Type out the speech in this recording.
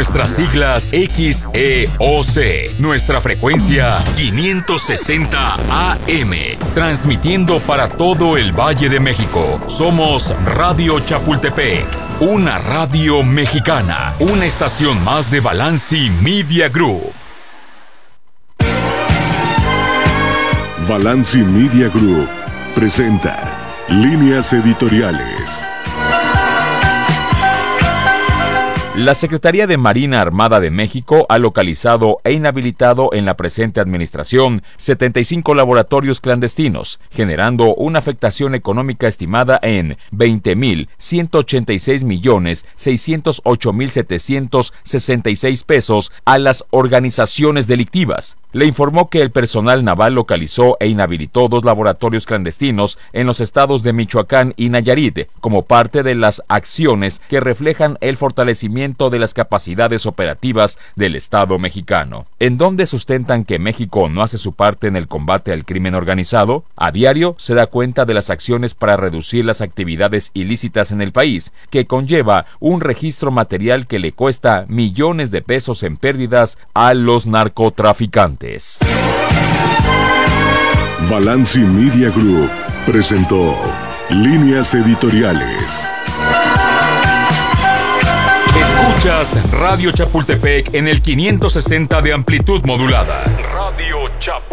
nuestras siglas XEOC. Nuestra frecuencia 560 AM. Transmitiendo para todo el Valle de México. Somos Radio Chapultepec, una radio mexicana. Una estación más de Balanci Media Group. Balanci Media Group presenta Líneas Editoriales. La Secretaría de Marina Armada de México ha localizado e inhabilitado en la presente administración 75 laboratorios clandestinos, generando una afectación económica estimada en 20,186,608,766 pesos a las organizaciones delictivas. Le informó que el personal naval localizó e inhabilitó 2 laboratorios clandestinos en los estados de Michoacán y Nayarit, como parte de las acciones que reflejan el fortalecimiento de las capacidades operativas del Estado mexicano. ¿En dónde sustentan que México no hace su parte en el combate al crimen organizado? A diario se da cuenta de las acciones para reducir las actividades ilícitas en el país, que conlleva un registro material que le cuesta millones de pesos en pérdidas a los narcotraficantes. Balanci Media Group presentó Líneas Editoriales. Escuchas Radio Chapultepec en el 560 de amplitud modulada.